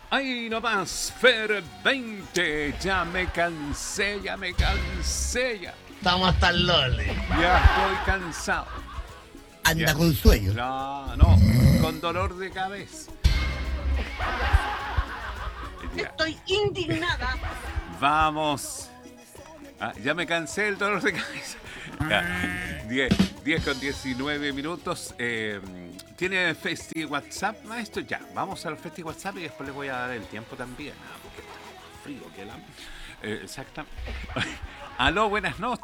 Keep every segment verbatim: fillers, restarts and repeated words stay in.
Ahí nomás, Fer veinte. Ya me cansé, ya me cansé, ya. Estamos hasta el lole. Ya estoy cansado. Anda Ya. con sueño. No, no, con dolor de cabeza. Ya. Estoy indignada. Vamos. Ah, ya me cansé del dolor de cabeza. Ya. diez con diecinueve minutos. Eh, ¿Tiene Festi WhatsApp, maestro? Ya, vamos al Festi WhatsApp y después le voy a dar el tiempo también. Ah, porque está más frío que la... Eh, exactamente. Aló, buenas noches.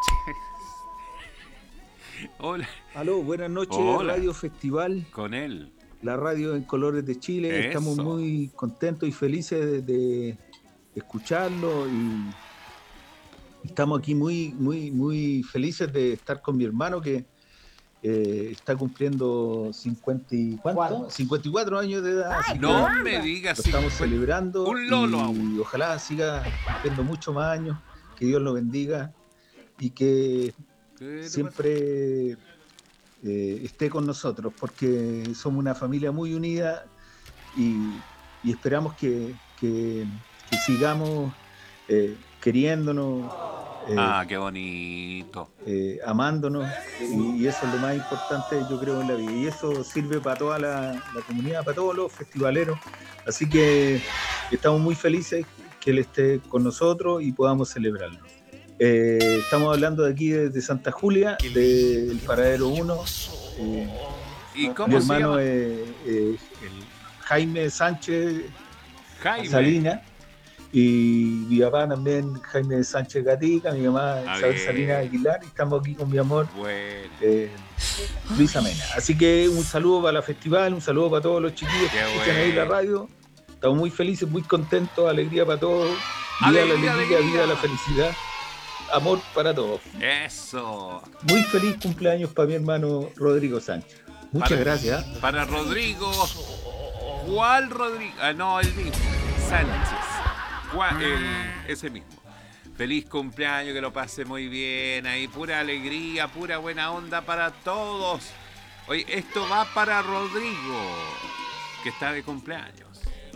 Hola. Aló, buenas noches, Hola. Radio Festival, Con él. la radio en colores de Chile. Eso. Estamos muy contentos y felices de, de escucharlo y estamos aquí muy, muy, muy felices de estar con mi hermano que eh, está cumpliendo cincuenta y, ¿cuánto? cincuenta y cuatro años de edad. Así No que me digas. lo estamos cincuenta. celebrando Un lolo y aún. ojalá siga cumpliendo muchos más años, que Dios lo bendiga y que ¿Qué te siempre eh, esté con nosotros, porque somos una familia muy unida y, y esperamos que, que, que sigamos eh, queriéndonos, eh, Ah, qué bonito. eh, amándonos, y, y eso es lo más importante, yo creo, en la vida, y eso sirve para toda la, la comunidad, para todos los festivaleros, así que estamos muy felices que él esté con nosotros y podamos celebrarlo. Eh, estamos hablando de aquí desde Santa Julia, del Paradero uno. Eh, ¿Y mi cómo se hermano llama? es eh, el Jaime Sánchez Jaime. Salinas y mi papá también, Jaime Sánchez Gatica, mi mamá Ah, Isabel bien. Salinas Aguilar, y estamos aquí con mi amor Bueno. eh, Luisa Mena. Así que un saludo para la festival, un saludo para todos los chiquillos que Qué escuchan ahí la bueno. radio. Estamos muy felices, muy contentos, alegría para todos. Viva Alegría, la alegría, alegría. viva la felicidad. Amor para todos. Eso. Muy feliz cumpleaños para mi hermano Rodrigo Sánchez. Muchas Para- gracias. Para Rodrigo. ¿Cuál Rodrigo? Ah, no, el mismo. Sánchez. ¿Cuál? El- ese mismo. Feliz cumpleaños, que lo pase muy bien. Ahí pura alegría, pura buena onda para todos. Oye, esto va para Rodrigo, que está de cumpleaños.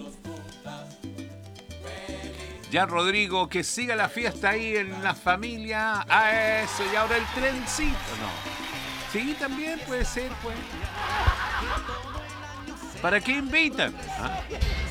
Ya, Rodrigo, que siga la fiesta ahí en la familia. A eso, y ahora el trencito, ¿no? Sí, también puede ser, pues. ¿Para qué invitan? ¿Ah?